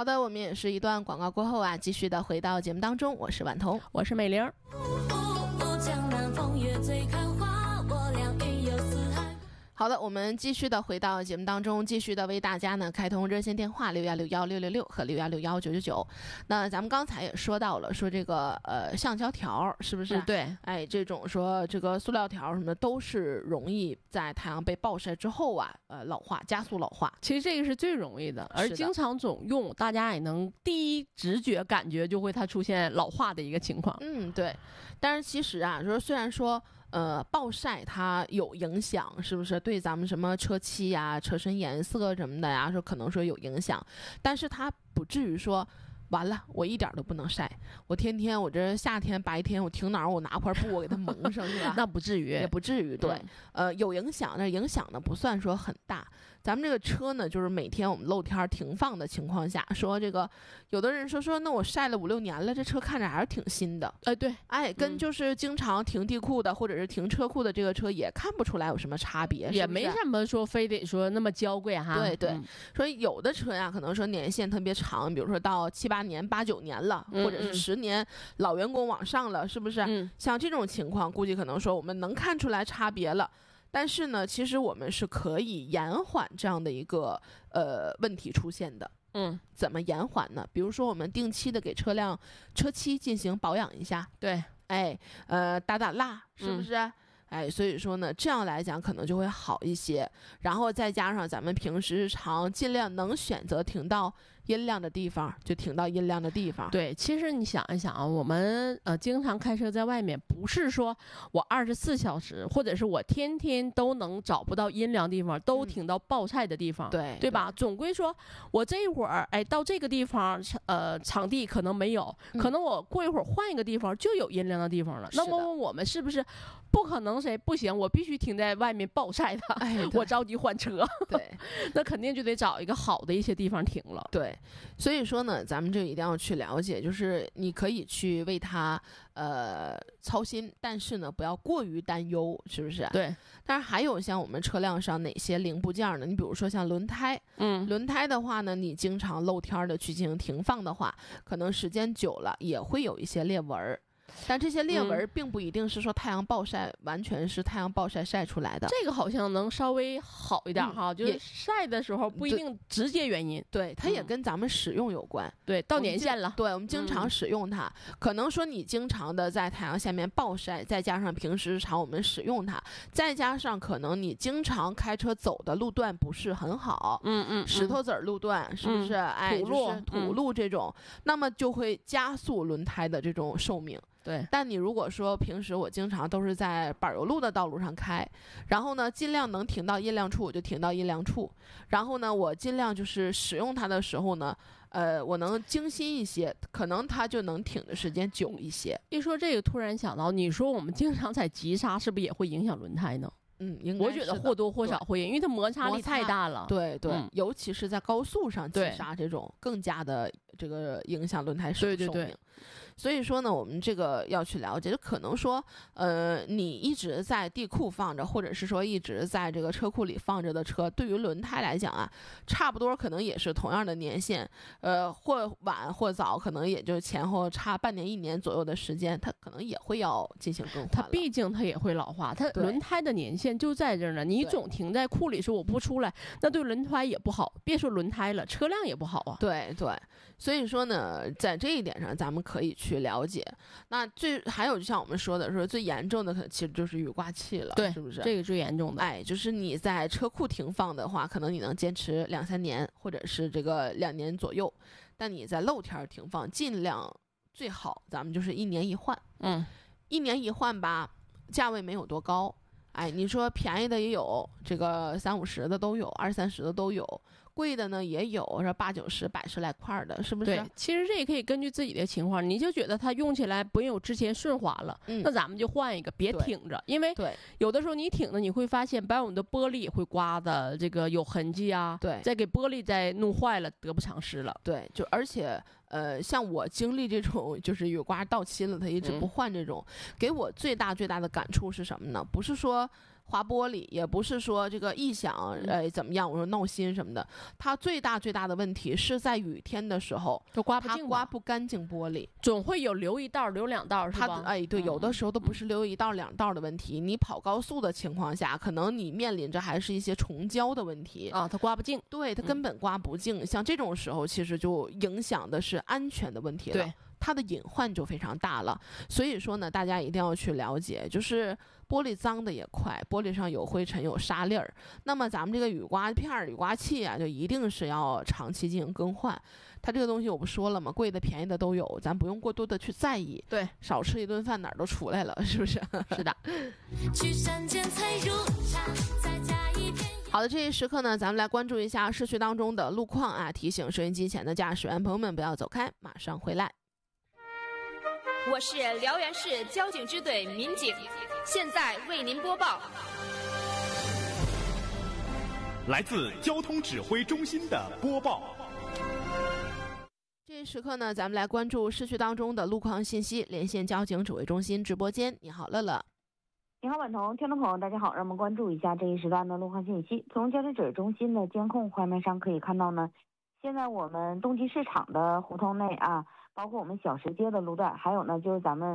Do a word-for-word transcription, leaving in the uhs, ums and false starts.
好的，我们也是一段广告过后啊，继续的回到节目当中，我是婉彤， 我是美玲。 江南风月最看花，我俩云游四海。 好的，我们继续的回到节目当中，继续的为大家呢开通热线电话六幺六幺六六六和六幺六幺九九九。那咱们刚才也说到了，说这个呃橡胶条是不是、 嗯？对， 哎，这种说这个塑料条什么的都是容易在太阳被暴晒之后啊，呃老化，加速老化。 其实这个是最容易的，而经常总用，大家也能第一直觉感觉就会它出现老化的一个情况。 嗯，对。但是其实啊，说虽然说。呃，暴晒它有影响，是不是对咱们什么车漆呀、车身颜色什么的呀，说可能说有影响，但是它不至于说完了我一点都不能晒，我天天我这夏天白天我停哪儿我拿块布我给它蒙上去吧那不至于， 也不至于，对、嗯，呃，有影响，但影响呢不算说很大。咱们这个车呢，就是每天我们露天停放的情况下，说这个有的人说说那我晒了五六年了，这车看着还是挺新的。 哎，对， 哎，跟就是经常停地库的、嗯、或者是停车库的这个车也看不出来有什么差别， 也没什么说非得说那么娇贵哈。 对对、 嗯， 所以有的车呀，可能说年限特别长，比如说到七八年、八九年了， 嗯、 或者是十年，老员工往上了，是不是？ 嗯， 像这种情况，估计可能说我们能看出来差别了。但是呢，其实我们是可以延缓这样的一个呃问题出现的。 嗯， 怎么延缓呢？比如说我们定期的给车辆车漆进行保养一下。 对， 哎，呃，打打蜡，是不是？ 嗯， 哎，所以说呢，这样来讲可能就会好一些。然后再加上咱们平时日常尽量能选择停到阴亮的地方，就停到阴亮的地方。 对，其实你想一想啊，我们呃经常开车在外面，不是说我二十四小时，或者是我天天都能找不到阴凉地方，都停到暴晒的地方， 嗯、对对吧？对，总归说我这一会儿哎到这个地方，呃场地可能没有，可能我过一会儿换一个地方就有阴凉的地方了。嗯、那么我们是不是不可能谁不行？我必须停在外面暴晒的， 哎， 我着急换车， 对， 那肯定就得找一个好的一些地方停了。 对，所以说呢，咱们这一定要去了解，就是你可以去为它呃操心，但是呢，不要过于担忧，是不是？ 对。 但是还有像我们车辆上哪些零部件呢？你比如说像轮胎， 嗯， 轮胎的话呢，你经常露天的去进行停放的话，可能时间久了也会有一些裂纹儿。但这些裂纹并不一定是说太阳暴晒、嗯、完全是太阳暴晒晒出来的， 这个好像能稍微好一点哈、嗯，就是晒的时候不一定直接原因， 对，它也跟咱们使用有关， 嗯、对，到年限了， 对，我们经常使用它、嗯，可能说你经常的在太阳下面暴晒，再加上平时日常我们使用它，再加上可能你经常开车走的路段不是很好， 嗯嗯， 石头子儿路段是不是？ 嗯、 哎， 土路、 就是土路这种、嗯，那么就会加速轮胎的这种寿命。 对， 但你如果说平时我经常都是在柏油路的道路上开，然后呢尽量能停到阴凉处我就停到阴凉处，然后呢我尽量就是使用它的时候呢呃我能精心一些，可能它就能挺的时间久一些。 一说这个突然想到，你说我们经常踩急刹是不是也会影响轮胎呢？ 嗯，应该我觉得或多或少会，因为它摩擦力太大了。 对对、 嗯， 尤其是在高速上急刹这种，更加的这个影响轮胎寿命。 对对对。 所以说呢，我们这个要去了解，就可能说，呃，你一直在地库放着，或者是说一直在这个车库里放着的车，对于轮胎来讲啊，差不多可能也是同样的年限，呃，或晚或早，可能也就前后差半年一年左右的时间，它可能也会要进行更换。 它毕竟它也会老化，它轮胎的年限就在这儿呢。你总停在库里说我不出来，那对轮胎也不好，别说轮胎了，车辆也不好啊。 对对，所以说呢，在这一点上，咱们可以去了解。那最还有就像我们说的说最严重的可其实就是雨刮器了， 对， 是不是？ 这个最严重的。 哎，就是你在车库停放的话，可能你能坚持两三年，或者是这个两年左右。但你在露天停放，尽量最好咱们就是一年一换。 嗯， 一年一换吧，价位没有多高。哎，你说便宜的也有，这个三五十的都有，二三十的都有。贵的呢也有，说八九十、百十来块的，是不是？ 对，其实这也可以根据自己的情况，你就觉得它用起来没有之前顺滑了，嗯、那咱们就换一个，别挺着，因为有的时候你挺着，你会发现把我们的玻璃也会刮的这个有痕迹啊， 对， 再给玻璃再弄坏了，得不偿失了。 对，就而且呃，像我经历这种就是雨刮到期了，它一直不换这种，嗯、给我最大最大的感触是什么呢？不是说划玻璃，也不是说这个异响，呃，怎么样？我说闹心什么的。它最大最大的问题是在雨天的时候， 就刮不净， 它刮不干净玻璃， 总会有留一道、留两道，是吧？ 它哎，对，有的时候都不是留一道两道的问题。你跑高速的情况下，可能你面临着还是一些虫胶的问题啊，它刮不净， 对，它根本刮不净。像这种时候，其实就影响的是安全的问题了。 对。 它的隐患就非常大了，所以说呢，大家一定要去了解，就是玻璃脏的也快，玻璃上有灰尘有沙粒儿，那么咱们这个雨刮片、雨刮器啊，就一定是要长期进行更换。它这个东西我不说了吗？贵的便宜的都有，咱不用过多的去在意。 对， 少吃一顿饭哪儿都出来了，是不是？ 是的。 去山间采如茶，再加一片。 好的，这一时刻呢，咱们来关注一下市区当中的路况啊，提醒收音机前的驾驶员朋友们不要走开，马上回来。 我是辽源市交警支队民警，现在为您播报。 来自交通指挥中心的播报。 这一时刻呢，咱们来关注市区当中的路况信息，连线交警指挥中心直播间。你好，乐乐。 你好，婉彤，听众朋友，大家好，让我们关注一下这一时段的路况信息。从交通指挥中心的监控画面上可以看到呢，现在我们冬季市场的胡同内啊，包括我们小食街的路段，还有呢就是咱们